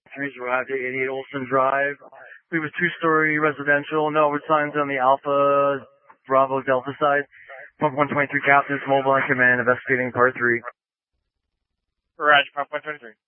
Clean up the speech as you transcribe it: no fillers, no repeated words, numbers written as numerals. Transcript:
3's arrived at 88 Olson Drive. We have a 2-story residential, no outward signs on the Alpha Bravo Delta side. Pump 123 captains, mobile on command, investigating part 3. Roger, Pump 123.